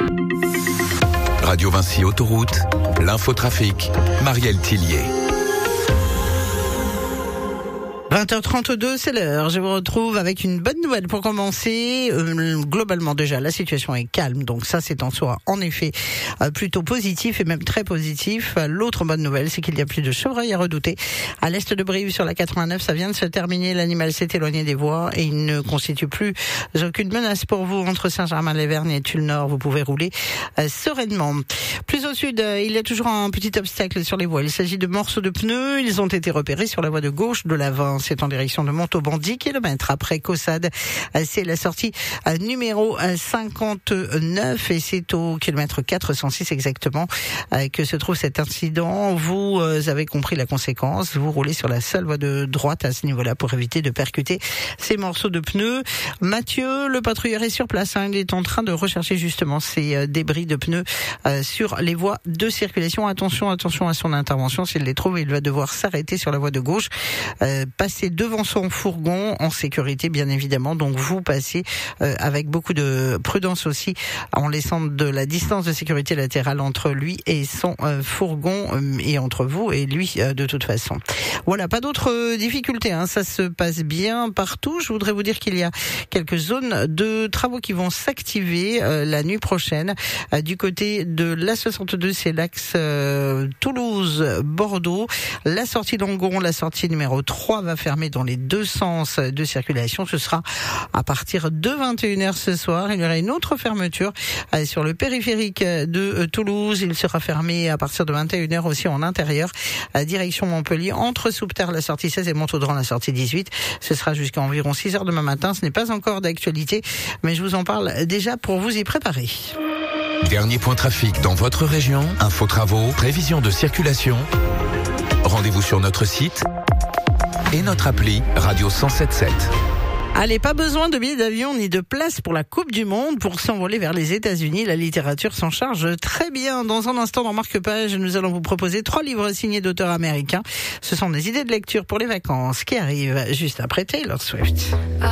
Radio Vinci Autoroute, l'infotrafic, Marielle Tillier. 20h32, c'est l'heure. Je vous retrouve avec une bonne nouvelle pour commencer. Globalement, déjà, la situation est calme. Donc ça, c'est en soi, en effet, plutôt positif et même très positif. L'autre bonne nouvelle, c'est qu'il n'y a plus de chevreuils à redouter. À l'est de Brive, sur la 89, ça vient de se terminer. L'animal s'est éloigné des voies et il ne constitue plus aucune menace pour vous. Entre Saint-Germain-les-Vergnes et Tulle-Nord, vous pouvez rouler sereinement. Plus au sud, il y a toujours un petit obstacle sur les voies. Il s'agit de morceaux de pneus. Ils ont été repérés sur la voie de gauche de l'avant. C'est en direction de Montauban, 10 km après Caussade. C'est la sortie numéro 59 et c'est au kilomètre 406 exactement que se trouve cet incident. Vous avez compris la conséquence. Vous roulez sur la seule voie de droite à ce niveau-là pour éviter de percuter ces morceaux de pneus. Mathieu, le patrouilleur, est sur place. Il est en train de rechercher justement ces débris de pneus sur les voies de circulation. Attention à son intervention. S'il les trouve, il va devoir s'arrêter sur la voie de gauche, passer devant son fourgon en sécurité, bien évidemment. Donc vous passez avec beaucoup de prudence aussi, en laissant de la distance de sécurité latérale entre lui et son fourgon et entre vous et lui de toute façon. Voilà, pas d'autres difficultés, ça se passe bien partout. Je voudrais vous dire qu'il y a quelques zones de travaux qui vont s'activer la nuit prochaine. Du côté de l'A62, c'est l'axe Toulouse-Bordeaux. La sortie Langon, la sortie numéro 3 va fermer dans les deux sens de circulation. Ce sera à partir de 21h ce soir. Il y aura une autre fermeture sur le périphérique de Toulouse. Il sera fermé à partir de 21h aussi en intérieur, direction Montpellier, entre Souptard, la sortie 16 et Montaudran, la sortie 18. Ce sera jusqu'à environ 6h demain matin. Ce n'est pas encore d'actualité, mais je vous en parle déjà pour vous y préparer. Dernier point trafic dans votre région, info travaux, prévision de circulation. Rendez-vous sur notre site et notre appli Radio 107.7. Allez, pas besoin de billets d'avion ni de place pour la Coupe du Monde pour s'envoler vers les États-Unis. La littérature s'en charge très bien. Dans un instant, dans Marque-Page, nous allons vous proposer 3 livres signés d'auteurs américains. Ce sont des idées de lecture pour les vacances qui arrivent juste après Taylor Swift.